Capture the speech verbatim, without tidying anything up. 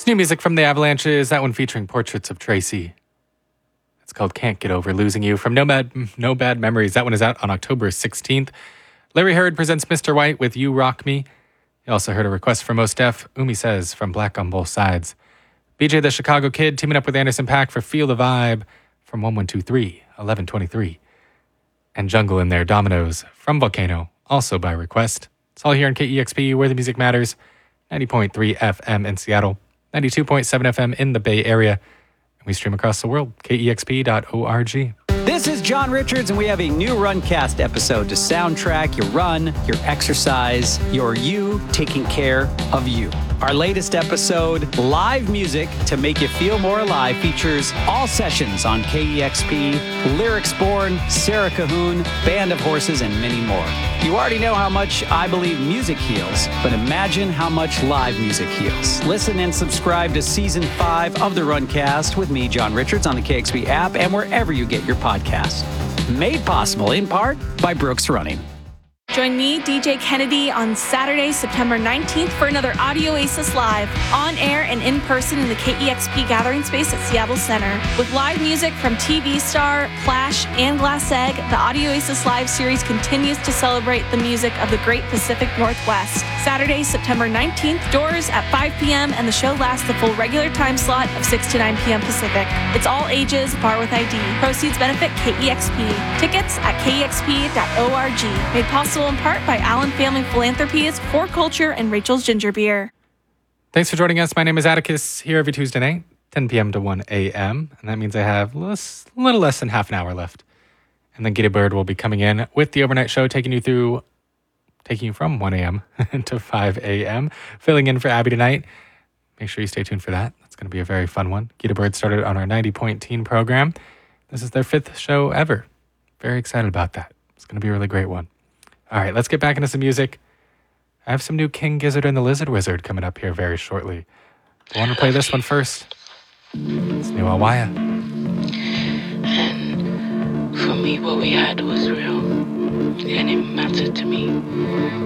New music from the Avalanches, that one featuring Portraits of Tracy. It's called Can't Get Over Losing You from No Bad, no Bad Memories. That one is out on October sixteenth. Larry Heard presents Mister White with You Rock Me. You also heard a request from Mos Def, Umi Says from Black on Both Sides. B J the Chicago Kid teaming up with Anderson .Paak for Feel the Vibe from one one two three, eleven twenty-three. And Jungle in there, Dominoes from Volcano, also by request. It's all here on K E X P, where the music matters. ninety point three F M in Seattle, ninety-two point seven F M in the Bay Area. And we stream across the world, K E X P dot org. This is John Richards, and we have a new Runcast episode to soundtrack your run, your exercise, your you taking care of you. Our latest episode, Live Music to Make You Feel More Alive, features all sessions on K E X P, Lyrics Born, Sarah Cahoon, Band of Horses, and many more. You already know how much I believe music heals, but imagine how much live music heals. Listen and subscribe to Season five of the Runcast with me, John Richards, on the K X P app and wherever you get your podcast. Made possible in part by Brooks Running. Join me, D J Kennedy, on Saturday, September nineteenth for another Audio Oasis Live, on air and in person in the K E X P Gathering Space at Seattle Center. With live music from T V star, Flash, and Glass Egg, the Audio Oasis Live series continues to celebrate the music of the Great Pacific Northwest. Saturday, September nineteenth, doors at five p.m. and the show lasts the full regular time slot of six to nine p.m. Pacific. It's all ages, bar with I D. Proceeds benefit K E X P. Tickets at K E X P dot org. Made possible in part by Allen Family Philanthropies, For Culture, and Rachel's Ginger Beer. Thanks for joining us. My name is Atticus, here every Tuesday night, ten p.m. to one a.m. And that means I have a little less than half an hour left. And then Gita Bird will be coming in with the overnight show, taking you through, taking you from one a.m. to five a.m., filling in for Abby tonight. Make sure you stay tuned for that. That's going to be a very fun one. Gita Bird started on our ninety point teen program. This is their fifth show ever. Very excited about that. It's going to be a really great one. All right, let's get back into some music. I have some new King Gizzard and the Lizard Wizard coming up here very shortly. I want to play this one first. It's new Awaya. And for me, what we had was real, and it mattered to me.